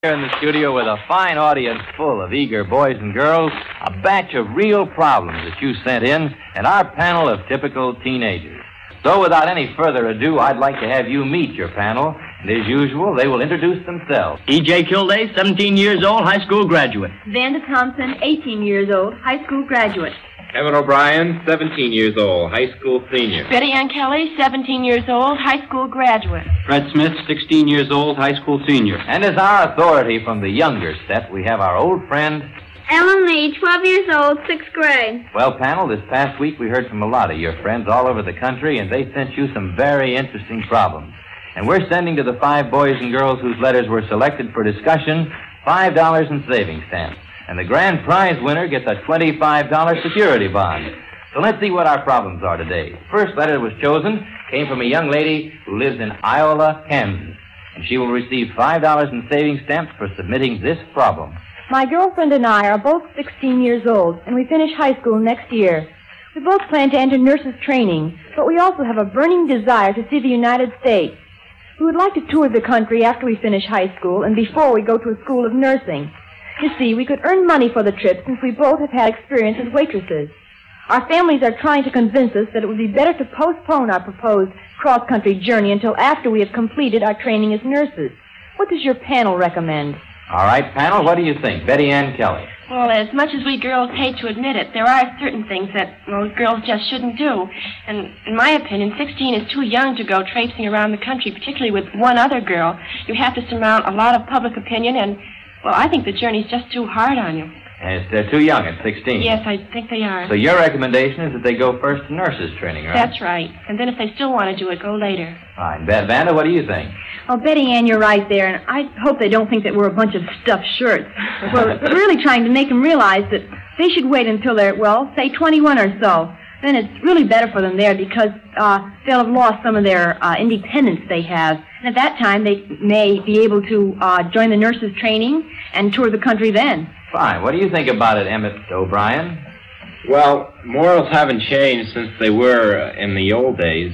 Here in the studio with a fine audience full of eager boys and girls, a batch of real problems that you sent in, and our panel of typical teenagers. So without any further ado, I'd like to have you meet your panel, and as usual, they will introduce themselves. E.J. Kilday, 17 years old, high school graduate. Vanda Thompson, 18 years old, high school graduate. Evan O'Brien, 17 years old, high school senior. Betty Ann Kelly, 17 years old, high school graduate. Fred Smith, 16 years old, high school senior. And as our authority from the younger set, we have our old friend... Ellen Lee, 12 years old, 6th grade. Well, panel, this past week we heard from a lot of your friends all over the country, and they sent you some very interesting problems. And we're sending to the 5 boys and girls whose letters were selected for discussion $5 in savings stamps. And the grand prize winner gets a $25 security bond. So let's see what our problems are today. First letter that was chosen came from a young lady who lives in Iola, Kansas. And she will receive $5 in savings stamps for submitting this problem. My girlfriend and I are both 16 years old, and we finish high school next year. We both plan to enter nurses' training, but we also have a burning desire to see the United States. We would like to tour the country after we finish high school and before we go to a school of nursing. You see, we could earn money for the trip since we both have had experience as waitresses. Our families are trying to convince us that it would be better to postpone our proposed cross-country journey until after we have completed our training as nurses. What does your panel recommend? All right, panel, what do you think? Betty Ann Kelly. Well, as much as we girls hate to admit it, there are certain things that, girls just shouldn't do. And in my opinion, 16 is too young to go traipsing around the country, particularly with one other girl. You have to surmount a lot of public opinion, and, I think the journey's just too hard on you. Yes, they're too young at 16. Yes, I think they are. So your recommendation is that they go first to nurses' training, right? That's right. And then if they still want to do it, go later. Fine. Vanda, what do you think? Oh, Betty Ann, you're right there, and I hope they don't think that we're a bunch of stuffed shirts. We're really trying to make them realize that they should wait until they're, say 21 or so. Then it's really better for them there because they'll have lost some of their independence they have. And at that time, they may be able to join the nurses' training and tour the country then. Fine. What do you think about it, Emmett O'Brien? Well, morals haven't changed since they were in the old days.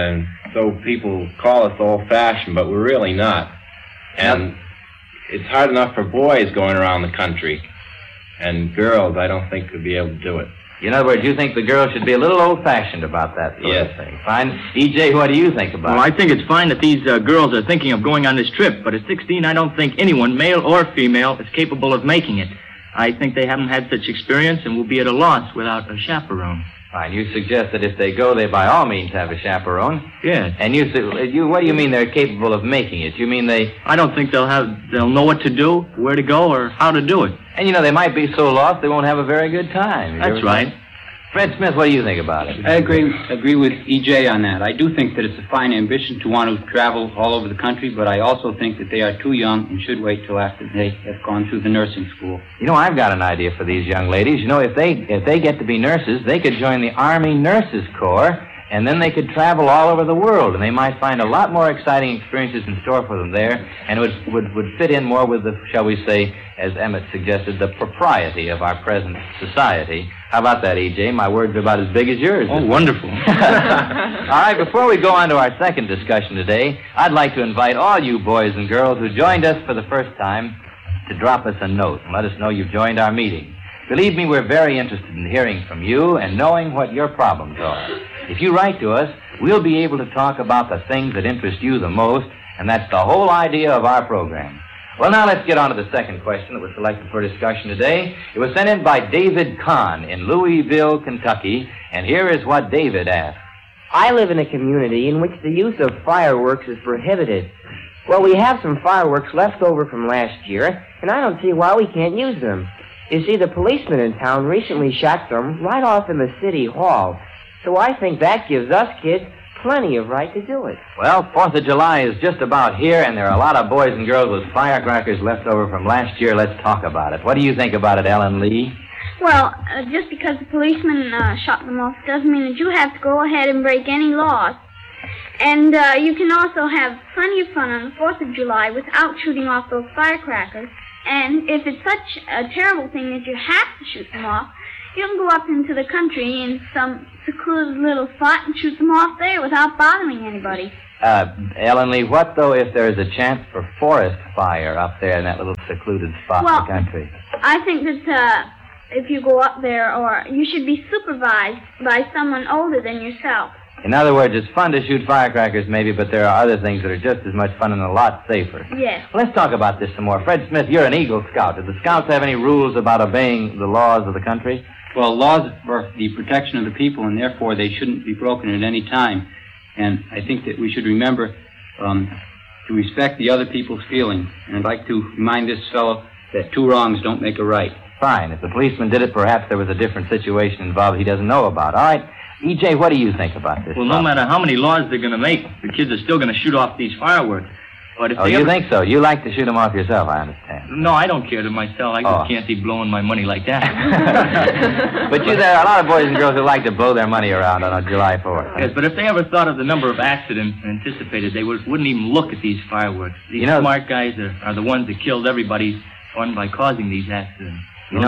So people call us old-fashioned, but we're really not. And it's hard enough for boys going around the country. And girls, I don't think, could be able to do it. In other words, you think the girls should be a little old-fashioned about that sort of thing. Fine. E.J., what do you think about it? Well, I think it's fine that these girls are thinking of going on this trip, but at 16, I don't think anyone, male or female, is capable of making it. I think they haven't had such experience and will be at a loss without a chaperone. Fine. You suggest that if they go, they by all means have a chaperone. Yes. And what do you mean they're capable of making it? You mean they... I don't think they'll know what to do, where to go, or how to do it. And, they might be so lost they won't have a very good time. That's right. Fred Smith, what do you think about it? I agree with E.J. on that. I do think that it's a fine ambition to want to travel all over the country, but I also think that they are too young and should wait till after they have gone through the nursing school. I've got an idea for these young ladies. If they get to be nurses, they could join the Army Nurses Corps, and then they could travel all over the world, and they might find a lot more exciting experiences in store for them there, and it would fit in more with the, shall we say, as Emmett suggested, the propriety of our present society. How about that, E.J.? My words are about as big as yours. Oh, wonderful. All right, before we go on to our second discussion today, I'd like to invite all you boys and girls who joined us for the first time to drop us a note and let us know you've joined our meeting. Believe me, we're very interested in hearing from you and knowing what your problems are. If you write to us, we'll be able to talk about the things that interest you the most, and that's the whole idea of our program. Well, now let's get on to the second question that was selected for discussion today. It was sent in by David Kahn in Louisville, Kentucky, and here is what David asked. I live in a community in which the use of fireworks is prohibited. Well, we have some fireworks left over from last year, and I don't see why we can't use them. You see, the policeman in town recently shot them right off in the city hall. So I think that gives us kids plenty of right to do it. Well, 4th of July is just about here, and there are a lot of boys and girls with firecrackers left over from last year. Let's talk about it. What do you think about it, Ellen Lee? Well, just because the policeman shot them off doesn't mean that you have to go ahead and break any laws. And you can also have plenty of fun on the 4th of July without shooting off those firecrackers. And if it's such a terrible thing that you have to shoot them off, you can go up into the country in some secluded little spot and shoot them off there without bothering anybody. Ellen Lee, what, though, if there is a chance for forest fire up there in that little secluded spot in the country? I think that if you go up there, or you should be supervised by someone older than yourself. In other words, it's fun to shoot firecrackers, maybe, but there are other things that are just as much fun and a lot safer. Yes. Let's talk about this some more. Fred Smith, you're an Eagle Scout. Do the Scouts have any rules about obeying the laws of the country? Well, laws are for the protection of the people, and therefore they shouldn't be broken at any time. And I think that we should remember to respect the other people's feelings. And I'd like to remind this fellow that two wrongs don't make a right. Fine. If the policeman did it, perhaps there was a different situation involved he doesn't know about. All right. E.J., what do you think about this? Well, no matter how many laws they're going to make, the kids are still going to shoot off these fireworks. But if you think so? You like to shoot them off yourself, I understand. No, I don't care to myself. I just can't be blowing my money like that. But there are a lot of boys and girls who like to blow their money around on July 4th. Yes, but if they ever thought of the number of accidents anticipated, they wouldn't even look at these fireworks. These smart guys are the ones that killed everybody's fun by causing these accidents.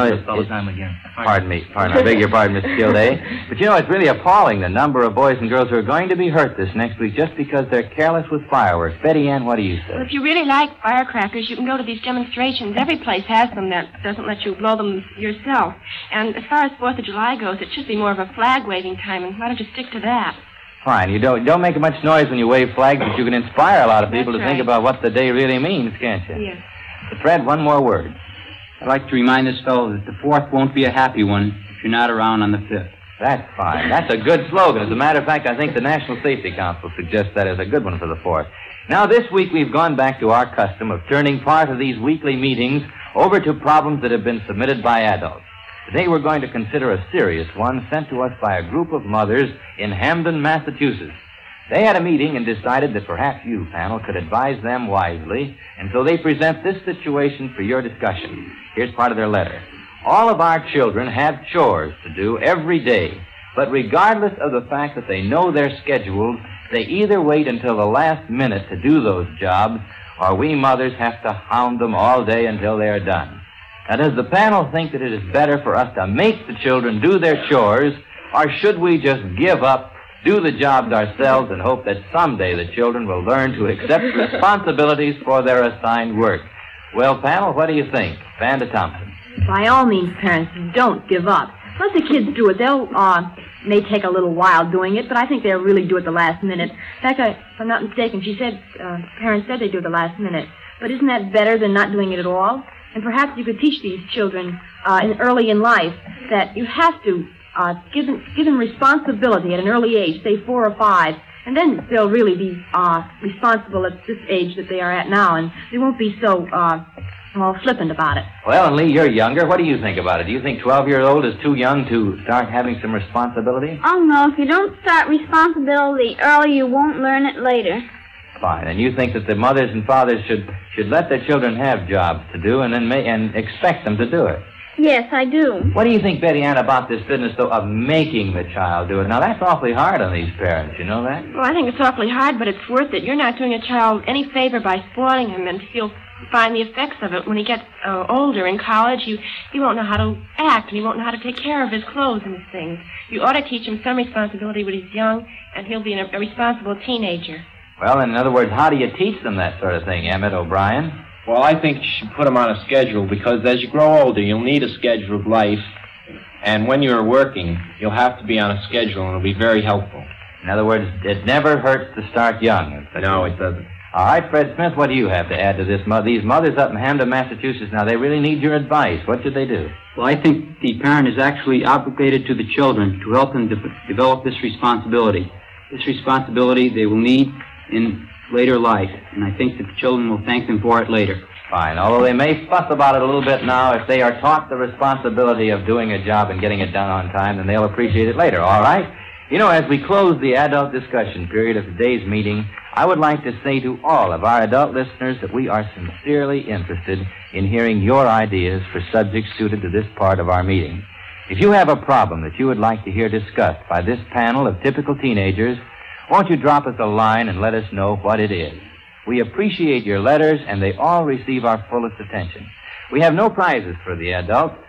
Pardon me. I beg your pardon, Mr. Gilday. But it's really appalling, the number of boys and girls who are going to be hurt this next week just because they're careless with fireworks. Betty Ann, what do you say? Well, if you really like firecrackers, you can go to these demonstrations. Every place has them that doesn't let you blow them yourself. And as far as 4th of July goes, it should be more of a flag-waving time, and why don't you stick to that? Fine. You don't make much noise when you wave flags, but you can inspire a lot of people to think about what the day really means, can't you? Yes. But Fred, one more word. I'd like to remind this fellow that the 4th won't be a happy one if you're not around on the 5th. That's fine. That's a good slogan. As a matter of fact, I think the National Safety Council suggests that as a good one for the 4th. Now, this week we've gone back to our custom of turning part of these weekly meetings over to problems that have been submitted by adults. Today we're going to consider a serious one sent to us by a group of mothers in Hamden, Massachusetts. They had a meeting and decided that perhaps you, panel, could advise them wisely, and so they present this situation for your discussion. Here's part of their letter. All of our children have chores to do every day, but regardless of the fact that they know their schedules, they either wait until the last minute to do those jobs, or we mothers have to hound them all day until they are done. Now, does the panel think that it is better for us to make the children do their chores, or should we just give up, do the jobs ourselves, and hope that someday the children will learn to accept responsibilities for their assigned work? Well, panel, what do you think? Vanda Thompson. By all means, parents, don't give up. Let the kids do it. They'll, may take a little while doing it, but I think they'll really do it the last minute. In fact, if I'm not mistaken, she said, parents said they do it the last minute. But isn't that better than not doing it at all? And perhaps you could teach these children early in life that you have to give them responsibility at an early age, say 4 or 5, and then they'll really be responsible at this age that they are at now, and they won't be so flippant about it. Well, and Lee, you're younger. What do you think about it? Do you think 12-year-old is too young to start having some responsibility? Oh, no. If you don't start responsibility early, you won't learn it later. Fine. And you think that the mothers and fathers should let their children have jobs to do and then and expect them to do it? Yes, I do. What do you think, Betty Ann, about this business, though, of making the child do it? Now, that's awfully hard on these parents. You know that? Well, I think it's awfully hard, but it's worth it. You're not doing a child any favor by spoiling him, and he'll find the effects of it when he gets older in college. He won't know how to act, and he won't know how to take care of his clothes and his things. You ought to teach him some responsibility when he's young, and he'll be a responsible teenager. Well, in other words, how do you teach them that sort of thing, Emmett O'Brien? Well, I think you should put them on a schedule, because as you grow older, you'll need a schedule of life. And when you're working, you'll have to be on a schedule, and it'll be very helpful. In other words, it never hurts to start young. No, it doesn't. All right, Fred Smith, what do you have to add to this? These mothers up in Hamden, Massachusetts, now, they really need your advice. What should they do? Well, I think the parent is actually obligated to the children to help them develop this responsibility. This responsibility they will need in later life, and I think that the children will thank them for it later. Fine. Although they may fuss about it a little bit now, if they are taught the responsibility of doing a job and getting it done on time, then they'll appreciate it later, all right? As we close the adult discussion period of today's meeting, I would like to say to all of our adult listeners that we are sincerely interested in hearing your ideas for subjects suited to this part of our meeting. If you have a problem that you would like to hear discussed by this panel of typical teenagers, won't you drop us a line and let us know what it is? We appreciate your letters, and they all receive our fullest attention. We have no prizes for the adults,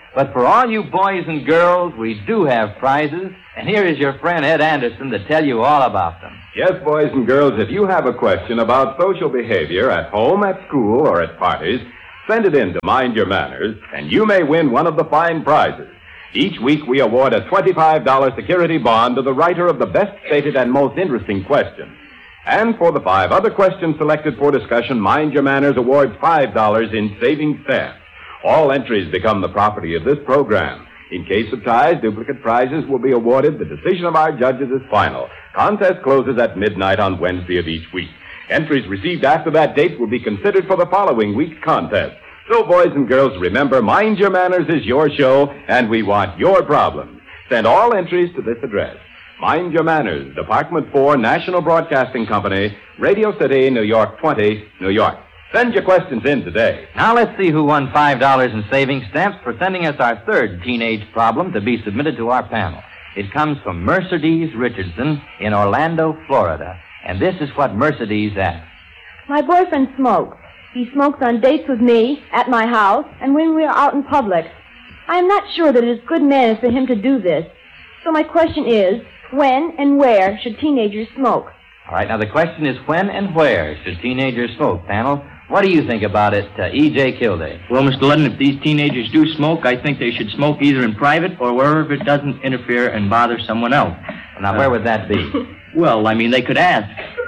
But for all you boys and girls, we do have prizes, and here is your friend Ed Anderson to tell you all about them. Yes, boys and girls, if you have a question about social behavior at home, at school, or at parties, send it in to Mind Your Manners, and you may win one of the fine prizes. Each week we award a $25 security bond to the writer of the best stated and most interesting question. And for the 5 other questions selected for discussion, Mind Your Manners awards $5 in savings stamps. All entries become the property of this program. In case of ties, duplicate prizes will be awarded. The decision of our judges is final. Contest closes at midnight on Wednesday of each week. Entries received after that date will be considered for the following week's contest. So, boys and girls, remember, Mind Your Manners is your show, and we want your problems. Send all entries to this address. Mind Your Manners, Department 4, National Broadcasting Company, Radio City, New York 20, New York. Send your questions in today. Now let's see who won $5 in savings stamps for sending us our third teenage problem to be submitted to our panel. It comes from Mercedes Richardson in Orlando, Florida. And this is what Mercedes asks. My boyfriend smokes. He smokes on dates with me, at my house, and when we are out in public. I am not sure that it is good manners for him to do this. So my question is, when and where should teenagers smoke? All right, now the question is when and where should teenagers smoke, panel? What do you think about it, E.J. Kilday? Well, Mr. Ludden, if these teenagers do smoke, I think they should smoke either in private or wherever it doesn't interfere and bother someone else. Now, where would that be? Well, I mean, they could ask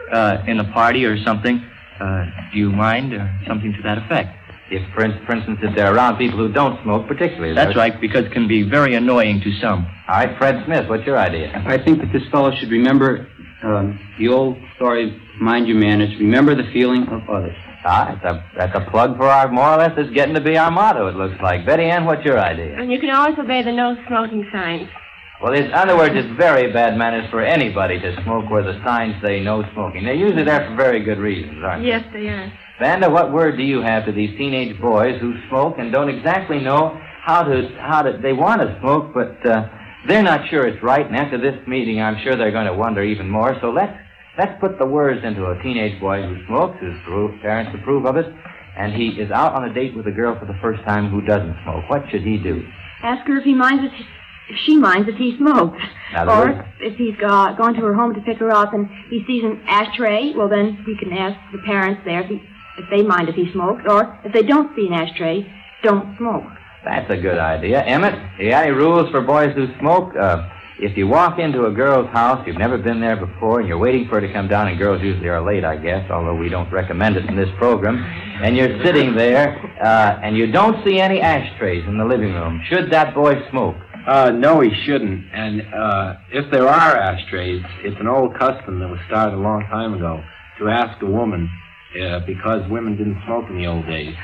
in a party or something, do you mind, or something to that effect. If, for instance, if they're around people who don't smoke particularly. That's right, because it can be very annoying to some. All right, Fred Smith, what's your idea? I think that this fellow should remember the old story, Mind Your Manners, remember the feeling of others. That's a plug for our, more or less, it's getting to be our motto, it looks like. Betty Ann, what's your idea? And you can always obey the no smoking signs. Well, in other words, it's very bad manners for anybody to smoke where the signs say no smoking. They're usually there for very good reasons, aren't they? Yes, they are. Vanda, what word do you have to these teenage boys who smoke and don't exactly know how to they want to smoke, but they're not sure it's right, and after this meeting, I'm sure they're going to wonder even more, so let's put the words into a teenage boy who smokes, whose parents approve of it, and he is out on a date with a girl for the first time who doesn't smoke. What should he do? Ask her if he minds if she minds if he smokes. Or if he's gone to her home to pick her up and he sees an ashtray, well, then he can ask the parents there if they mind if he smokes, or if they don't see an ashtray, don't smoke. That's a good idea. Emmett, you got any rules for boys who smoke? If you walk into a girl's house, you've never been there before, and you're waiting for her to come down, and girls usually are late, I guess, although we don't recommend it in this program, and you're sitting there, and you don't see any ashtrays in the living room, should that boy smoke? No, he shouldn't. And if there are ashtrays, it's an old custom that was started a long time ago to ask a woman, because women didn't smoke in the old days.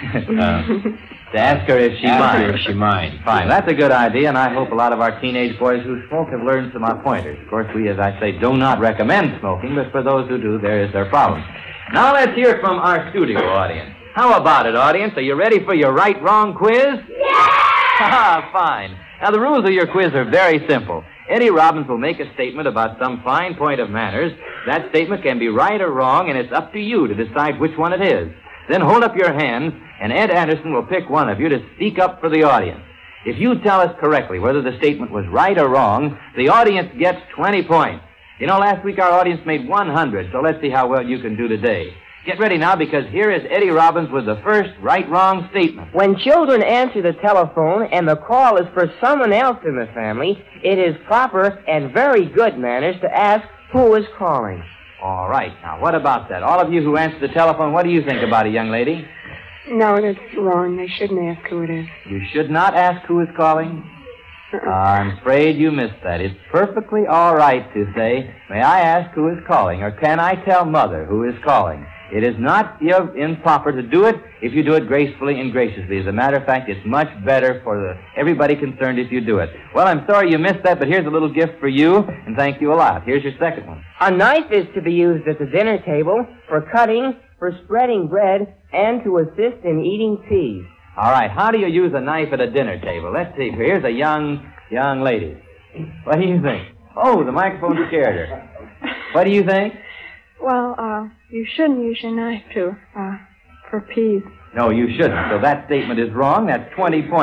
To ask her if she minds. Fine, that's a good idea, and I hope a lot of our teenage boys who smoke have learned some pointers. Of course, we, as I say, do not recommend smoking, but for those who do, there is their problem. Now let's hear from our studio audience. How about it, audience? Are you ready for your right-wrong quiz? Yeah! Fine. Now, the rules of your quiz are very simple. Eddie Robbins will make a statement about some fine point of manners. That statement can be right or wrong, and it's up to you to decide which one it is. Then hold up your hands, and Ed Anderson will pick one of you to speak up for the audience. If you tell us correctly whether the statement was right or wrong, the audience gets 20 points. You know, last week our audience made 100, so let's see how well you can do today. Get ready now, because here is Eddie Robbins with the first right-wrong statement. When children answer the telephone and the call is for someone else in the family, it is proper and very good manners to ask who is calling. All right. Now, what about that? All of you who answer the telephone, what do you think about it, young lady? No, that's wrong. They shouldn't ask who it is. You should not ask who is calling? I'm afraid you missed that. It's perfectly all right to say, may I ask who is calling, or can I tell Mother who is calling? It is not improper to do it if you do it gracefully and graciously. As a matter of fact, it's much better for everybody concerned if you do it. Well, I'm sorry you missed that, but here's a little gift for you, and thank you a lot. Here's your second one. A knife is to be used at the dinner table for cutting, for spreading bread, and to assist in eating peas. All right, how do you use a knife at a dinner table? Let's see. Here's a young lady. What do you think? Oh, the microphone scared her. What do you think? Well, you shouldn't use your knife for peas. No, you shouldn't. So that statement is wrong. That's 20 points.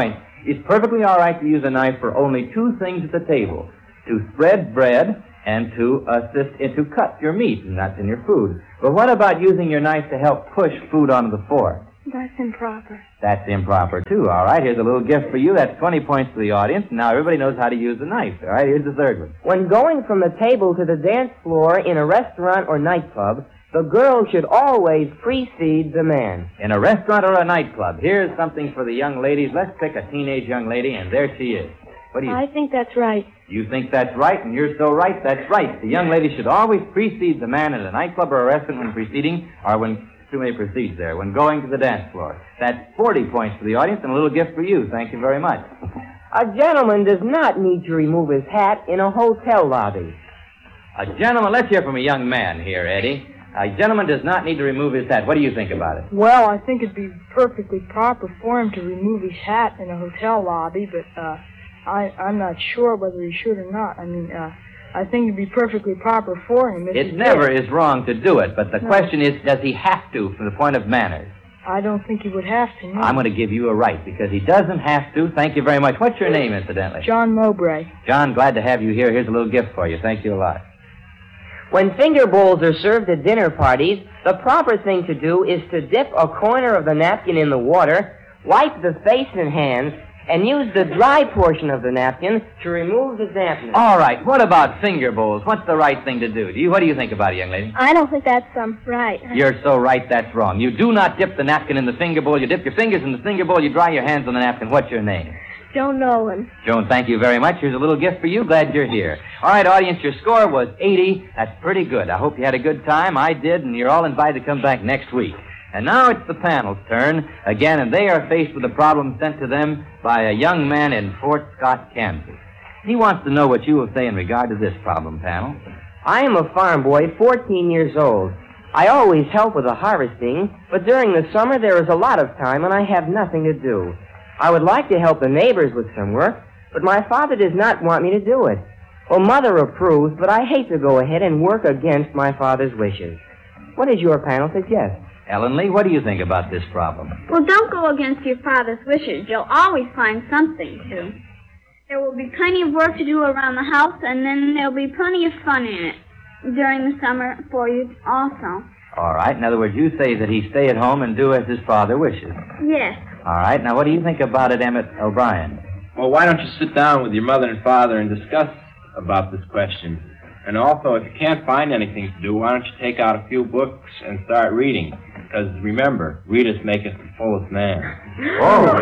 It's perfectly all right to use a knife for only two things at the table: to spread bread and to assist it to cut your meat, and that's in your food. But what about using your knife to help push food onto the fork? That's improper. That's improper, too. All right, here's a little gift for you. That's 20 points for the audience. Now everybody knows how to use the knife. All right, here's the third one. When going from the table to the dance floor in a restaurant or nightclub, the girl should always precede the man. In a restaurant or a nightclub, here's something for the young ladies. Let's pick a teenage young lady, and there she is. What do you I think that's right. You think that's right, and you're so right, that's right. The young lady should always precede the man at a nightclub or a restaurant when preceding, or when too many precedes there, when going to the dance floor. That's 40 points for the audience and a little gift for you. Thank you very much. A gentleman does not need to remove his hat in a hotel lobby. A gentleman, let's hear from a young man here, Eddie. A gentleman does not need to remove his hat. What do you think about it? Well, I think it'd be perfectly proper for him to remove his hat in a hotel lobby, but I'm not sure whether he should or not. I mean, I think it'd be perfectly proper for him. It never is wrong to do it, but the question is, does he have to from the point of manners? I don't think he would have to, no. I'm going to give you a right, because he doesn't have to. Thank you very much. What's your name, incidentally? John Mowbray. John, glad to have you here. Here's a little gift for you. Thank you a lot. When finger bowls are served at dinner parties, the proper thing to do is to dip a corner of the napkin in the water, wipe the face and hands, and use the dry portion of the napkin to remove the dampness. All right. What about finger bowls? What's the right thing to do? What do you think about it, young lady? I don't think that's right. You're so right, that's wrong. You do not dip the napkin in the finger bowl. You dip your fingers in the finger bowl. You dry your hands on the napkin. What's your name? Joan Nolan. Joan, thank you very much. Here's a little gift for you. Glad you're here. All right, audience, your score was 80. That's pretty good. I hope you had a good time. I did, and you're all invited to come back next week. And now it's the panel's turn again, and they are faced with a problem sent to them by a young man in Fort Scott, Kansas. He wants to know what you will say in regard to this problem, panel. I am a farm boy, 14 years old. I always help with the harvesting, but during the summer there is a lot of time and I have nothing to do. I would like to help the neighbors with some work, but my father does not want me to do it. Well, Mother approves, but I hate to go ahead and work against my father's wishes. What does your panel suggest? Ellen Lee, what do you think about this problem? Well, don't go against your father's wishes. You'll always find something to. There will be plenty of work to do around the house, and then there'll be plenty of fun in it during the summer for you also. All right. In other words, you say that he stay at home and do as his father wishes. Yes. All right. Now, what do you think about it, Emmett O'Brien? Well, why don't you sit down with your mother and father and discuss about this question? And also, if you can't find anything to do, why don't you take out a few books and start reading? Because remember, readers make us the fullest man. Oh,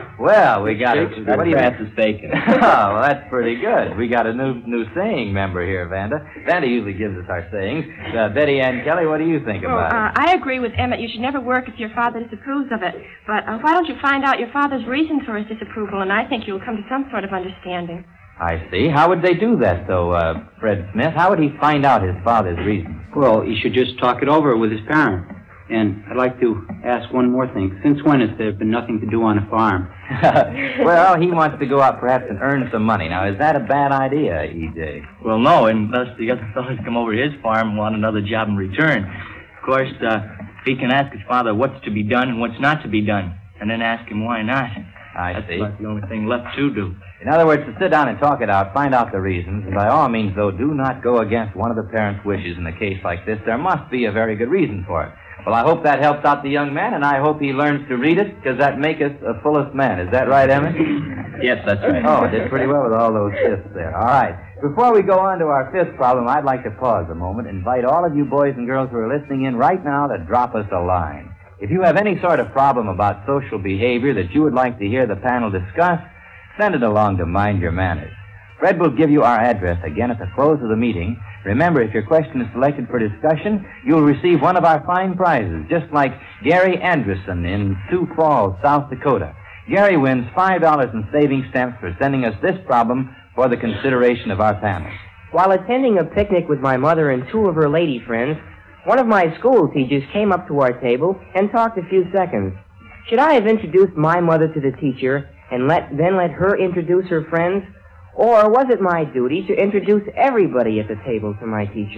we got it. What do you Francis Bacon? Oh, well, that's pretty good. We got a new saying member here, Vanda. Vanda usually gives us our sayings. Betty Ann Kelly, what do you think about it? I agree with Emmett. You should never work if your father disapproves of it. But why don't you find out your father's reasons for his disapproval, and I think you'll come to some sort of understanding. I see. How would they do that, though, Fred Smith? How would he find out his father's reasons? Well, he should just talk it over with his parents. And I'd like to ask one more thing. Since when has there been nothing to do on a farm? Well, he wants to go out perhaps and earn some money. Now, is that a bad idea, E.J.? Well, no, unless the other fellows come over to his farm and want another job in return. Of course, he can ask his father what's to be done and what's not to be done, and then ask him why not. That's see. That's the only thing left to do. In other words, to sit down and talk it out, find out the reasons, and by all means, though, do not go against one of the parents' wishes in a case like this. There must be a very good reason for it. Well, I hope that helps out the young man, and I hope he learns to read it, because that maketh a fullest man. Is that right, Emmett? Yes, that's right. Oh, did pretty well with all those fifths there. All right. Before we go on to our fifth problem, I'd like to pause a moment and invite all of you boys and girls who are listening in right now to drop us a line. If you have any sort of problem about social behavior that you would like to hear the panel discuss, send it along to Mind Your Manners. Fred will give you our address again at the close of the meeting. Remember, if your question is selected for discussion, you'll receive one of our fine prizes, just like Gary Anderson in Sioux Falls, South Dakota. Gary wins $5 in savings stamps for sending us this problem for the consideration of our panel. While attending a picnic with my mother and two of her lady friends, one of my school teachers came up to our table and talked a few seconds. Should I have introduced my mother to the teacher and then let her introduce her friends? Or was it my duty to introduce everybody at the table to my teacher?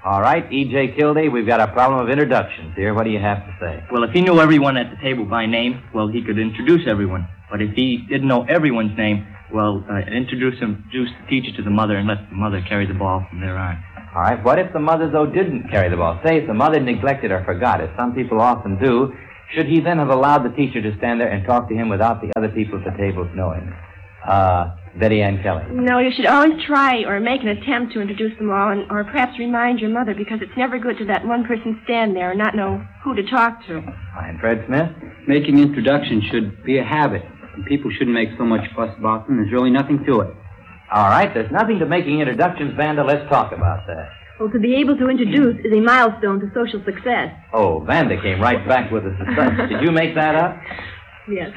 All right, E.J. Kildee, we've got a problem of introductions here. What do you have to say? Well, if he knew everyone at the table by name, well, he could introduce everyone. But if he didn't know everyone's name, well, introduce the teacher to the mother and let the mother carry the ball from there on. All right, what if the mother, though, didn't carry the ball? Say if the mother neglected or forgot, as some people often do, should he then have allowed the teacher to stand there and talk to him without the other people at the tables knowing? Betty Ann Kelly. No, you should always try or make an attempt to introduce them all, or perhaps remind your mother, because it's never good to let one person stand there and not know who to talk to. Fine. Fred Smith? Making introductions should be a habit. And people shouldn't make so much fuss about them. There's really nothing to it. All right, there's nothing to making introductions, Vanda. Let's talk about that. Well, to be able to introduce is a milestone to social success. Oh, Vanda came right back with a success. Did you make that up? Yes.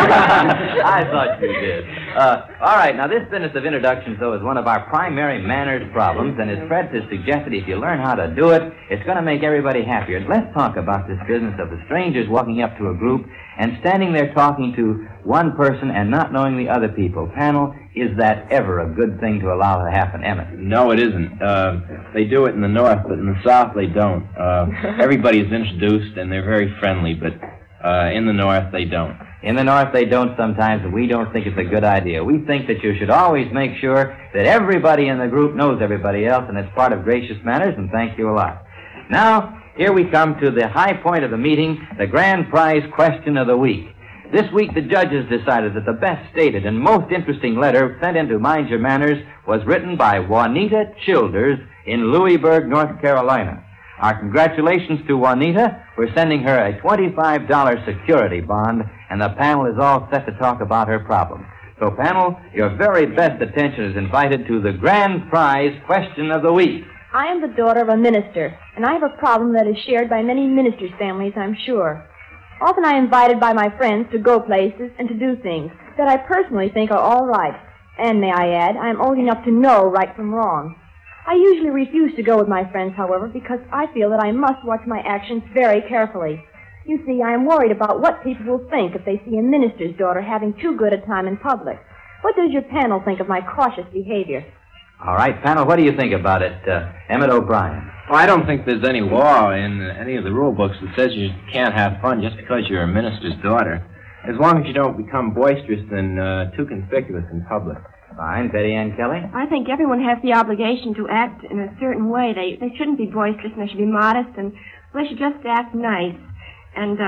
I thought you did. All right, now this business of introductions, though, is one of our primary manners problems, and as Fred has suggested, if you learn how to do it, it's going to make everybody happier. Let's talk about this business of the strangers walking up to a group and standing there talking to one person and not knowing the other people. Panel, is that ever a good thing to allow to happen, Emmett? No, it isn't. They do it in the North, but in the South they don't. Everybody is introduced, and they're very friendly, but in the North they don't. In the North they don't sometimes, and we don't think it's a good idea. We think that you should always make sure that everybody in the group knows everybody else, and it's part of gracious manners, and thank you a lot. Now, here we come to the high point of the meeting, the grand prize question of the week. This week, the judges decided that the best stated and most interesting letter sent into Mind Your Manners was written by Juanita Childers in Louisburg, North Carolina. Our congratulations to Juanita. We're sending her a $25 security bond, and the panel is all set to talk about her problem. So, panel, your very best attention is invited to the grand prize question of the week. I am the daughter of a minister, and I have a problem that is shared by many ministers' families, I'm sure. Often I am invited by my friends to go places and to do things that I personally think are all right. And may I add, I am old enough to know right from wrong. I usually refuse to go with my friends, however, because I feel that I must watch my actions very carefully. You see, I am worried about what people will think if they see a minister's daughter having too good a time in public. What does your panel think of my cautious behavior? All right, panel, what do you think about it? Emmett O'Brien. Well, I don't think there's any law in any of the rule books that says you can't have fun just because you're a minister's daughter, as long as you don't become boisterous and too conspicuous in public. Fine. Betty Ann Kelly? I think everyone has the obligation to act in a certain way. They shouldn't be boisterous, and they should be modest, and they should just act nice. And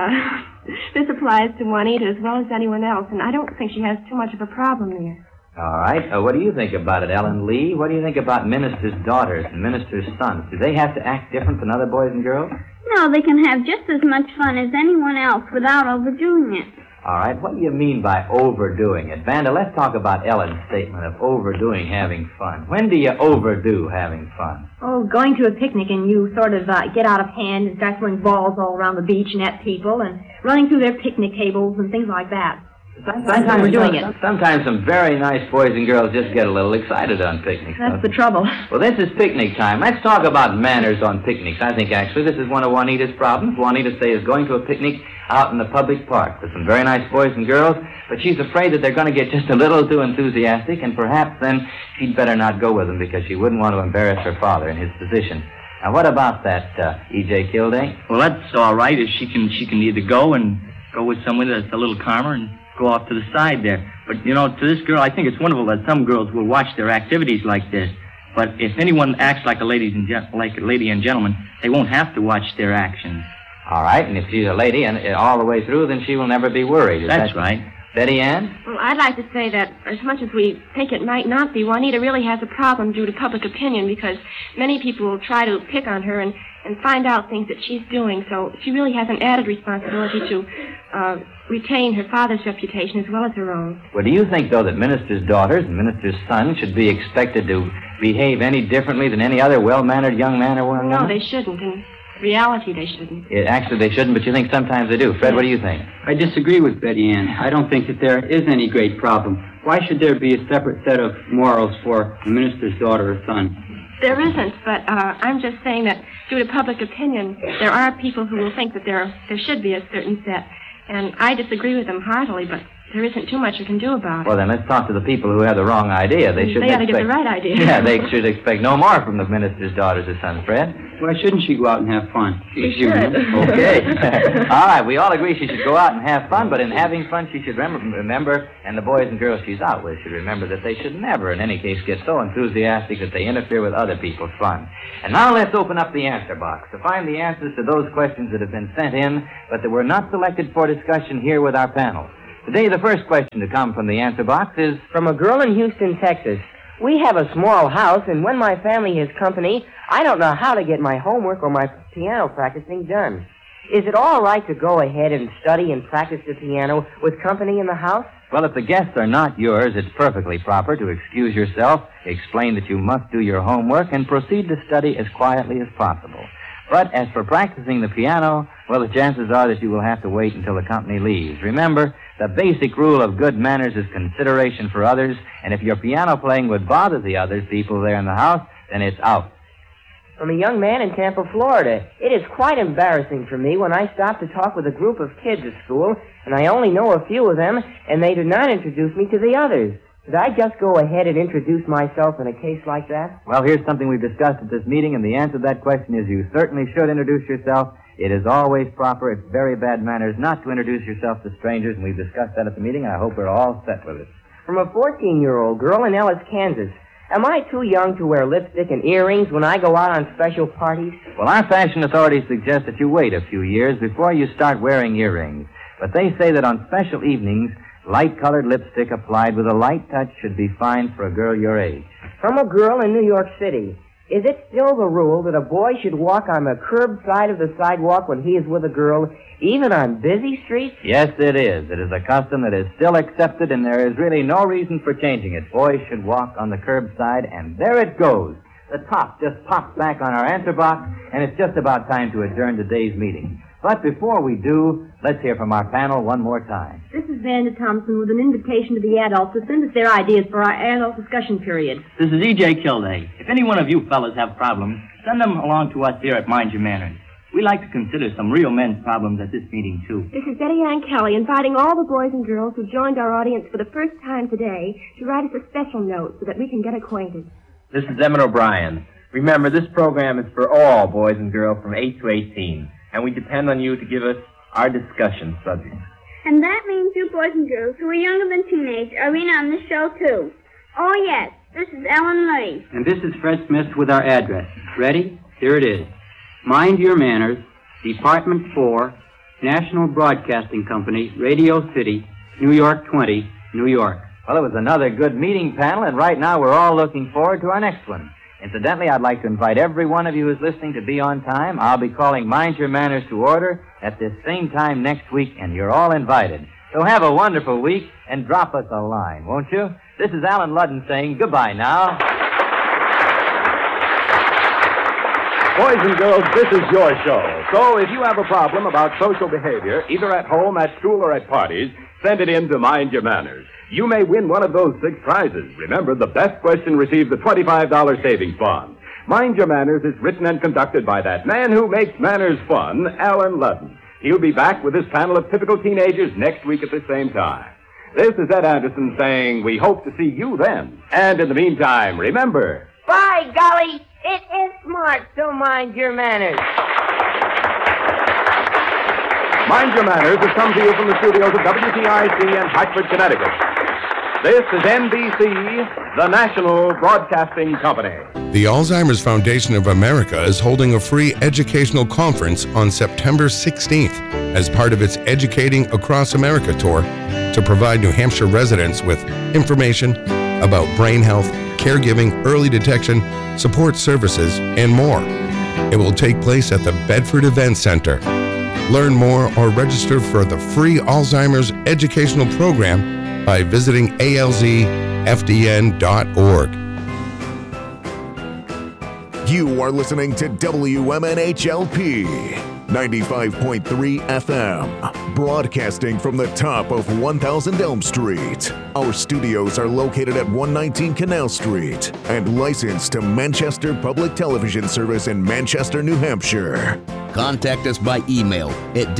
this applies to Juanita as well as anyone else, and I don't think she has too much of a problem there. All right. What do you think about it, Ellen Lee? What do you think about ministers' daughters and ministers' sons? Do they have to act different than other boys and girls? No, they can have just as much fun as anyone else without overdoing it. All right. What do you mean by overdoing it? Vanda, let's talk about Ellen's statement of overdoing having fun. When do you overdo having fun? Oh, going to a picnic and you sort of get out of hand and start throwing balls all around the beach and at people and running through their picnic tables and things like that. Sometimes we're doing it. Sometimes some very nice boys and girls just get a little excited on picnics. That's the trouble. Well, this is picnic time. Let's talk about manners on picnics. I think, actually, this is one of Juanita's problems. Juanita, say, is going to a picnic out in the public park with some very nice boys and girls, but she's afraid that they're going to get just a little too enthusiastic, and perhaps then she'd better not go with them because she wouldn't want to embarrass her father in his position. Now, what about that, E.J. Kildee? Well, that's all right if she can either go with someone that's a little calmer and go off to the side there. But, you know, to this girl, I think it's wonderful that some girls will watch their activities like this. But if anyone acts like a lady and gentleman, they won't have to watch their actions. All right, and if she's a lady and all the way through, then she will never be worried. That's right. Betty Ann? Well, I'd like to say that as much as we think it might not be, Juanita really has a problem due to public opinion because many people will try to pick on her and find out things that she's doing. So she really has an added responsibility to retain her father's reputation as well as her own. Well, do you think, though, that ministers' daughters and ministers' sons should be expected to behave any differently than any other well-mannered young man or woman? No, they shouldn't. In reality, they shouldn't. Actually, they shouldn't, but you think sometimes they do. Fred, what do you think? I disagree with Betty Ann. I don't think that there is any great problem. Why should there be a separate set of morals for a minister's daughter or son? There isn't, but I'm just saying that due to public opinion, there are people who will think that there should be a certain set. And I disagree with them heartily, but there isn't too much we can do about it. Well, then let's talk to the people who have the wrong idea. They ought to get the right idea. Yeah, they should expect no more from the minister's daughters or sons, Fred. Why shouldn't she go out and have fun? She should. Okay. All right, we all agree she should go out and have fun, but in having fun, she should remember, and the boys and girls she's out with should remember that they should never, in any case, get so enthusiastic that they interfere with other people's fun. And now let's open up the answer box to find the answers to those questions that have been sent in, but that were not selected for discussion here with our panel. Today, the first question to come from the answer box is... From a girl in Houston, Texas. We have a small house, and when my family has company, I don't know how to get my homework or my piano practicing done. Is it all right to go ahead and study and practice the piano with company in the house? Well, if the guests are not yours, it's perfectly proper to excuse yourself, explain that you must do your homework, and proceed to study as quietly as possible. But as for practicing the piano, well, the chances are that you will have to wait until the company leaves. Remember, the basic rule of good manners is consideration for others, and if your piano playing would bother the other people there in the house, then it's out. From a young man in Tampa, Florida. It is quite embarrassing for me when I stop to talk with a group of kids at school, and I only know a few of them, and they do not introduce me to the others. Should I just go ahead and introduce myself in a case like that? Well, here's something we've discussed at this meeting, and the answer to that question is you certainly should introduce yourself. It is always proper. It's very bad manners not to introduce yourself to strangers, and we've discussed that at the meeting, and I hope we're all set with it. From a 14-year-old girl in Ellis, Kansas. Am I too young to wear lipstick and earrings when I go out on special parties? Well, our fashion authorities suggest that you wait a few years before you start wearing earrings. But they say that on special evenings, light-colored lipstick applied with a light touch should be fine for a girl your age. From a girl in New York City. Is it still the rule that a boy should walk on the curb side of the sidewalk when he is with a girl, even on busy streets? Yes, it is. It is a custom that is still accepted, and there is really no reason for changing it. Boys should walk on the curb side, and there it goes. The top just pops back on our answer box, and it's just about time to adjourn today's meeting. But before we do, let's hear from our panel one more time. This is Vanda Thompson with an invitation to the adults to send us their ideas for our adult discussion period. This is E.J. Kilday. If any one of you fellas have problems, send them along to us here at Mind Your Manners. We like to consider some real men's problems at this meeting, too. This is Betty Ann Kelly inviting all the boys and girls who joined our audience for the first time today to write us a special note so that we can get acquainted. This is Emmett O'Brien. Remember, this program is for all boys and girls from 8 to 18. And we depend on you to give us our discussion subjects. And that means you boys and girls who are younger than teenage are in on this show, too. Oh, yes, this is Ellen Lee. And this is Fred Smith with our address. Ready? Here it is. Mind Your Manners, Department 4, National Broadcasting Company, Radio City, New York 20, New York. Well, it was another good meeting, panel, and right now we're all looking forward to our next one. Incidentally, I'd like to invite every one of you who's listening to be on time. I'll be calling Mind Your Manners to order at this same time next week, and you're all invited. So have a wonderful week, and drop us a line, won't you? This is Alan Ludden saying goodbye now. Boys and girls, this is your show. So if you have a problem about social behavior, either at home, at school, or at parties, send it in to Mind Your Manners. You may win one of those 6 prizes. Remember, the best question receives a $25 savings bond. Mind Your Manners is written and conducted by that man who makes manners fun, Alan Ludden. He'll be back with his panel of typical teenagers next week at the same time. This is Ed Anderson saying we hope to see you then. And in the meantime, remember... By golly, it is smart, so mind your manners. Mind Your Manners has come to you from the studios of WTIC in Hartford, Connecticut. This is NBC, the National Broadcasting Company. The Alzheimer's Foundation of America is holding a free educational conference on September 16th as part of its Educating Across America tour to provide New Hampshire residents with information about brain health, caregiving, early detection, support services, and more. It will take place at the Bedford Events Center. Learn more or register for the free Alzheimer's educational program by visiting alzfdn.org. You are listening to WMNHLP 95.3 FM, broadcasting from the top of 1000 Elm Street. Our studios are located at 119 Canal Street and licensed to Manchester Public Television Service in Manchester, New Hampshire. Contact us by email at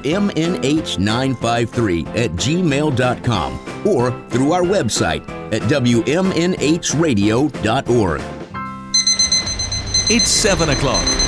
WMNH953@gmail.com or through our website at WMNHradio.org. It's 7 o'clock.